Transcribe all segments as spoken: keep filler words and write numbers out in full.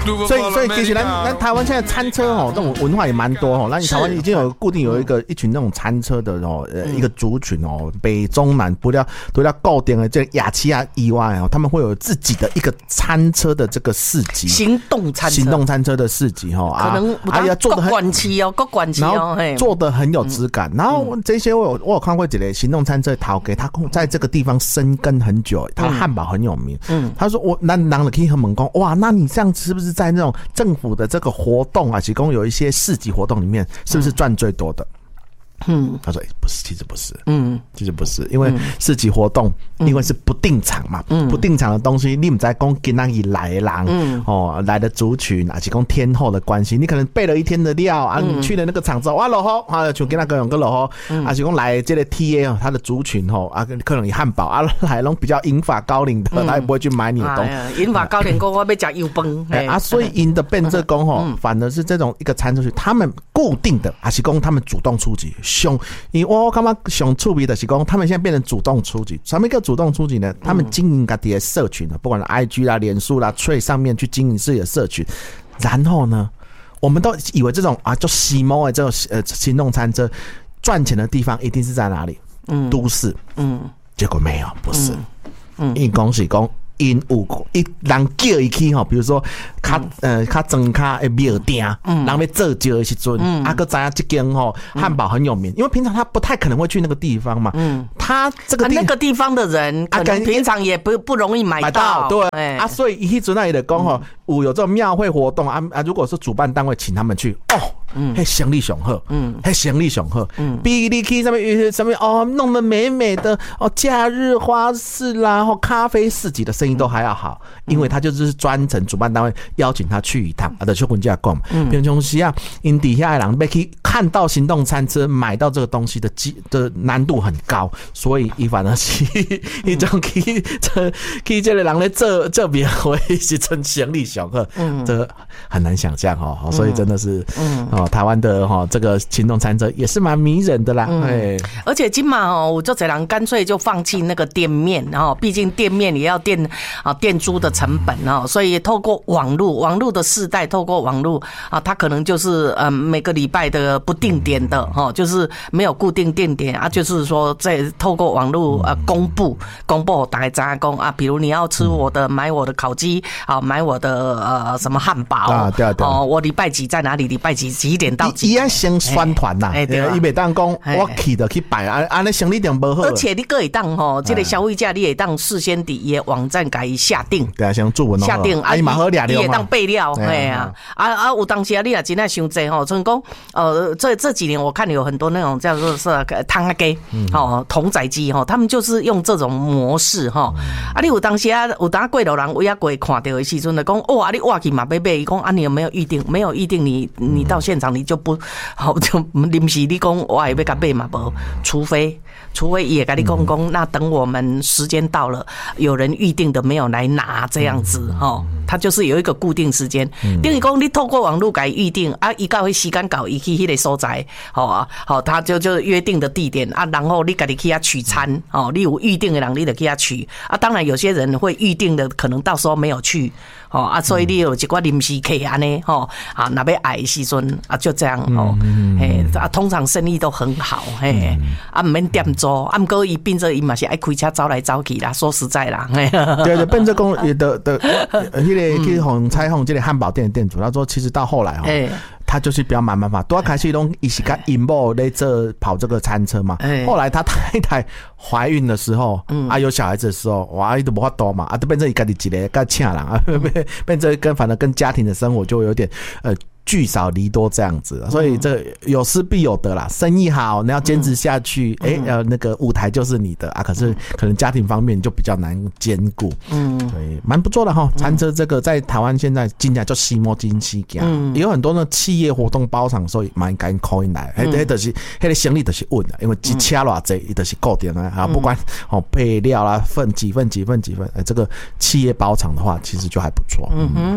所以所以其实咱咱台湾现在餐车哦，这种文化也蛮多哦。那你台湾已经有固定有一个一群那种餐车的哦，呃，一个族群哦，北中南不要不要固定的这亚细亚以外哦，他们会有自己的一个餐车的这个市集， 行动餐车， 行动餐车的市集哈， 可能啊呀做的很管期哦，各管期哦， 做的很有质感。然后这些我有我有看过几类行动餐车讨给他在这个地方生根很久，他的汉堡很有名。嗯，他说我那那可以和猛攻哇，那你这样是不是在那种政府的这个活动啊，其中有一些市集活动里面，是不是赚最多的？嗯，他说、欸、不是，其实不是，嗯，其实不是，因为市集活动、嗯、因为是不定场嘛，嗯，不定场的东西，你不知道讲今天来的人，嗯，哦，来的族群，还是讲天后的关系，你可能备了一天的料啊，你去了那个场之后，哇，落雨啊，就跟那个有个落雨，还是讲来这个 T A 哦，他的族群哦，啊，可能以汉堡啊，来拢比较银发高龄的，他也不会去买你的东西。 银发高龄讲我要吃油饭， 哎啊，所以因的变这讲吼，反而是这种一个餐出去，他们固定的，还是讲他们主动出击。凶，因为我感觉上趣味的是讲，他们现在变成主动出击。什么一个主动出击呢？他们经营自己的社群，不管是 I G 啦、脸书啦、Trade 上面去经营自己的社群，然后呢，我们都以为这种啊，就西摩的这种呃行动餐车赚钱的地方一定是在哪里？嗯，都市。嗯，结果没有，不是。嗯，因为讲是讲。因有一人叫伊去吼，比如说较呃较庄卡的庙店，人要做招的时阵，啊个知影这间吼汉堡很有名，因为平常他不太可能会去那个地方嘛。嗯，他这个地、 啊、那个地方的人，可能平常也不不容易买到，买到对、欸、啊，所以伊迄阵啊，伊就讲吼，有有这种庙会活动啊啊，如果是主办单位请他们去哦。嗯，嘿，生意上好，嗯，嘿，生意上好，嗯，比你去上面上面哦，弄得美美的哦，假日花市啦，或咖啡市集的生意都还要好，因为他就是专程主办单位邀请他去一趟，啊，就去人家讲，嗯，平常时啊，因底下的人要去看到行动餐车买到这个东西的机的难度很高，所以伊反而是一种去这去这个人咧做做庙会是真生意上好，嗯，这很难想象哦，所以真的是，嗯。哦，台湾的哈、哦、这个行动餐车也是蛮迷人的啦，嗯， 而且今嘛哦，我就这人干脆就放弃那个店面，然后毕竟店面也要店啊店租的成本哦，所以透过网络，网络的世代，透过网络啊，它可能就是呃每个礼拜的不定点的哈、哦，就是没有固定定点啊，就是说在透过网络呃公布公布大家知讲啊，比如你要吃我的，买我的烤鸡啊，买我的呃什么汉堡啊，对对哦，我礼拜几在哪里，礼拜几。几点到几点？ 伊要先宣传呐，伊袂当讲我去就去摆，安安尼生意点不好。 而且你可以当吼，这个消费者你也当事先伫伊的网站给伊下定， 对啊，先注文下定， 啊，伊嘛好掠料嘛， 也当备料，哎呀，啊啊，有当时啊，你也真爱伤济吼，成功呃，这这几年我看有很多那种叫做是汤鸡，哦，童仔鸡哈，他们就是用这种模式哈，啊，你有当时啊，有当过路人有啊过看到的时阵就讲，哦，啊，你挖去嘛买买，伊讲啊，你有没有预定？没有预定，你你到现场你就不好，就临时你讲我也要甲买嘛无，除非除非也跟你讲讲，那等我们时间到了，有人预定的没有来拿这样子哈，他就是有一个固定时间。等于讲你透过网络改预定啊，一到时间到，伊去迄个所在，好啊，好，他就就约定的地点啊，然后你家己去遐取餐哦，你有预定的人你就去遐取啊。当然有些人会预定的，可能到时候没有去哦啊，所以你有一寡临时客安尼吼啊，那要爱的时阵啊，就这样哦，嘿啊，通常生意都很好嘿，啊唔免店租，啊唔过伊变做伊嘛是爱开车走来走去啦，说实在啦，嘿对对，变做讲的的，迄个去红采访这个汉堡店的店主，他说其实到后来哈。他就是比较慢慢嘛，多开始拢一起跟引某在这跑这个餐车嘛。后来他太太怀孕的时候，嗯、啊有小孩子的时候，哇，伊都无法度嘛，啊都变成一家己一个跟请人啊，变成跟反正跟家庭的生活就有点呃。聚少离多这样子，所以这有失必有得啦。生意好，你要坚持下去，哎、欸，呃，那个舞台就是你的啊。可是可能家庭方面就比较难兼顾，嗯，所以蛮不错的哈。餐车这个在台湾现在进来叫西摩金西家，嗯，也有很多呢企业活动包场，所以蛮敢 call in 来，迄、嗯、就是迄个生意就是稳的，因为一车偌济，伊就是固定的啊，不管哦配料啦，份几份几份几份，哎、欸，这个企业包场的话，其实就还不错，嗯哼。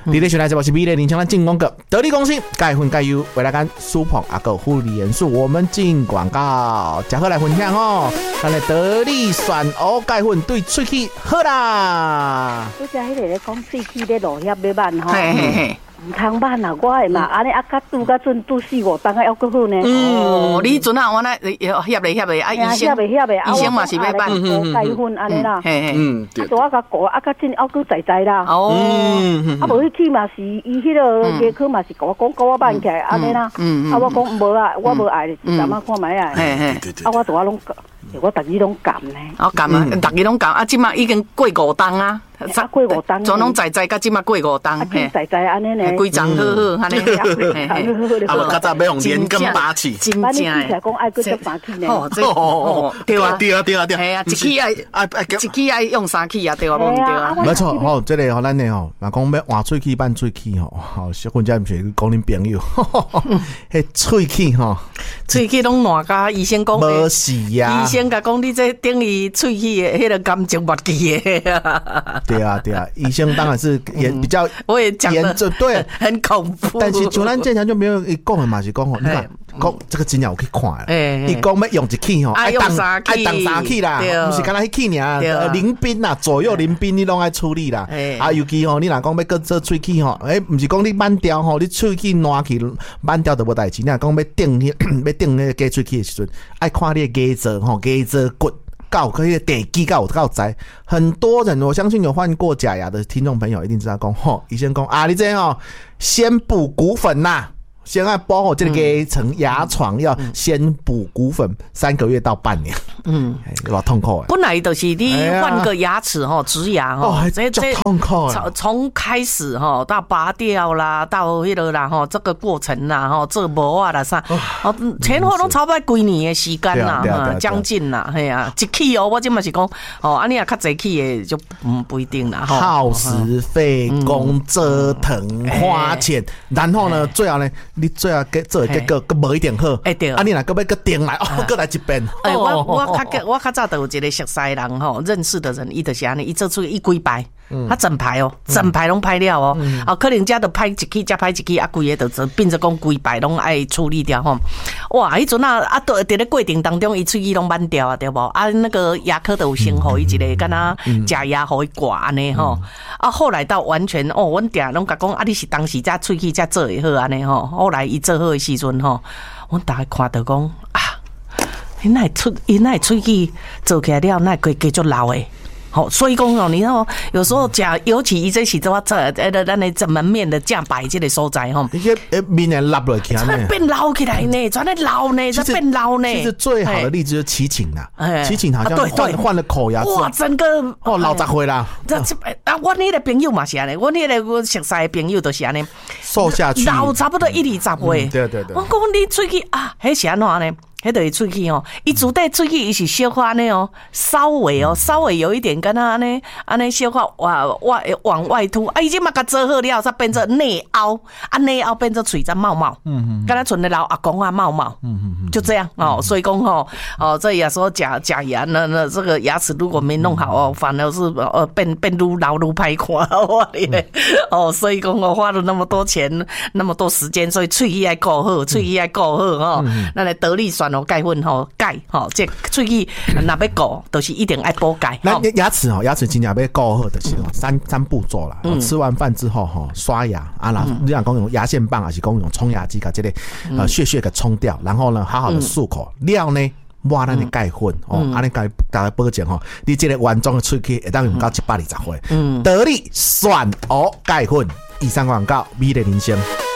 你咧选来这部是美丽人生的进攻个得力公司钙粉钙油维拉甘舒捧阿个护理元素，我们进广告，嘉禾来分享哦。咱的得力选蚵钙粉对喙齿好啦。 拄则迄个咧讲喙齿咧落叶要慢吼。唔通慢啊！我的嘛，安尼啊，甲拄甲阵拄四五当啊，还阁好呢。 哦，你阵啊，我那翕咧翕咧，啊，医生翕咧翕咧， 医生嘛是要办， 钙粉安尼啦。 嘿嘿， 嗯，啊，拄啊甲过啊，甲阵还阁在在啦。 哦， 啊，无迄起嘛是伊迄个牙科嘛是甲我讲，甲我办起来安尼啦。啊，我讲无啊，我无爱，一阵仔看卖啊。嘿嘿，啊，我拄啊拢，我逐日拢感呢。 哦，感啊，逐日拢感，啊，即马已经过五档啊。 啊，过五档， 总拢在在，甲即马过五档， 嘿，在在安尼呢， 规张好好，安尼， 啊，无较早要用连根拔起， 真正诶， 讲爱搁做拔起呢， 哦，这哦，对啊， 对啊，对啊，对啊， 系啊，一起爱啊，一起爱用三起啊，对啊，无对啊， 没错，吼，这个吼，咱诶吼，若讲要换喙齿办喙齿吼，吼，小混家毋是讲恁朋友，迄喙齿吼， 喙齿拢烂甲医生讲， 无是呀， 医生甲讲你这等于喙齿诶，迄个感情末期诶。 对啊，对啊，医生当然是也比较， 我也讲严重，对， 很恐怖。 但是像咱正常就没有一讲的嘛，是讲吼，你看讲这个真正有去看啦，伊讲要用一起吼， 爱当爱当三起啦，不是干那迄起尔，淋冰啦，左右淋冰你拢爱处理啦。啊，尤其吼，你若讲要搁做喙齿吼，诶，不是讲你慢掉吼，你喙齿烂去慢掉都无代志。你若讲要顶迄要顶迄个假喙齿的时阵，爱看你的牙槽吼，牙槽骨。告可以地基告告在很多人，我相信有患过假牙的听众朋友一定知道讲，吼，医生讲啊，你这样哦，先补骨粉呐、啊。先按包好这个给层牙床，要先补骨粉三个月到半年，嗯，有痛苦。 本来就是你换个牙齿哈，植牙哈， 这这痛苦。 从从开始哈到拔掉啦，到迄个啦哈，这个过程啦哈，做模啊啦啥，哦，前后都差不多几年的时间啦，哈，将近啦，嘿啊，一起哦，我今嘛是讲哦，啊你也较济起的就嗯不一定啦， 耗时费工折腾花钱，然后呢，最后呢。你最后给做结果，搁无一点好。哎对，啊你若搁要搁顶来，哦，搁来一遍。 哎，我我较我较早都有一个熟悉人吼，认识的人，伊就是安尼，伊做出一规排，他整排哦，整排拢拍了哦，啊，可能家都拍一期，加拍一期，啊，规个就变成讲规排拢爱处理掉吼。哇，迄阵啊，啊，都伫咧过程当中，伊喙齿拢慢掉啊，对无？啊，那个牙科都有先互伊一个，敢若假牙互伊挂安尼吼。啊，后来到完全哦，阮定拢甲讲，啊，你是当时才喙齿才做会好安尼吼。后来伊做好的时阵吼，阮大家看到讲啊，伊那喙伊那喙齿做起来了，那可以继续老诶。好，所以讲哦，你看有时候假，尤其伊这是做这呃，咱的这门面的架摆这个所在吼， 伊个面也落落去啊， 变老起来呢，转来老呢，再变老呢。 其实最好的例子就是齐秦啦，齐秦好像换换了口牙， 哇，整个哦老十岁啦。 这啊，我那个朋友嘛是安尼，我那个我熟悉的朋友都是安尼， 瘦下去， 老差不多一二十岁。 对对对， 我讲你喙齿啊，迄是安怎呢？迄个喙齿哦，伊主底喙齿伊是小可安尼哦，稍微哦，稍微有一点跟他安尼安尼小可往外往外凸，啊，伊即嘛甲做好了，才变成内凹，啊内凹变成嘴在冒冒，嗯嗯，跟他存的老阿公啊冒冒，嗯嗯就这样哦，所以讲哦哦，这也说假假牙那那这个牙齿如果没弄好哦，反而是呃变变愈老愈歹看，我咧哦，所以讲我花了那么多钱，那么多时间，所以喙齿要顾好，喙齿要顾好哦，那来得力选。钙粉吼钙吼，这喙齿若要顾，就是一定爱补钙。 那牙齿吼，牙齿真正要顾好，就是三三步骤啦。嗯、吃完饭之后吼，刷牙啊，然后你讲讲用牙线棒还是讲用冲牙机把这个呃屑屑给冲掉，然后呢，好好的漱口，了呢。抹咱的钙粉哦，安尼钙大家保证吼，你这个完整的喙齿会当用到一百二十岁。嗯，得力选哦钙粉，以上广告，美丽人生。